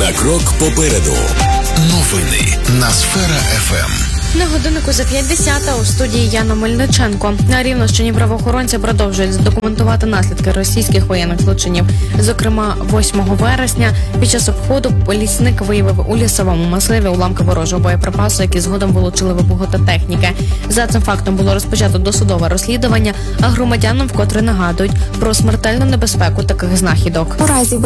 На крок попереду. Новини на Сфера ФМ. На годиннику за 50 у студії Яна Мельниченко. На Рівненщині правоохоронці продовжують задокументувати наслідки російських воєнних злочинів. Зокрема, 8 вересня під час обходу лісник виявив у лісовому масиві уламки ворожого боєприпасу, які згодом вилучили вибухотехніки. За цим фактом було розпочато досудове розслідування, а громадянам вкотре нагадують про смертельну небезпеку таких знахідок.